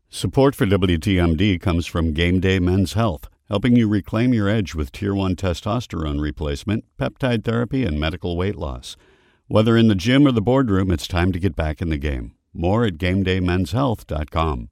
Support for WTMD comes from Game Day Men's Health, helping you reclaim your edge with Tier 1 testosterone replacement, peptide therapy, and medical weight loss. Whether in the gym or the boardroom, it's time to get back in the game. More at GameDayMen'sHealth.com.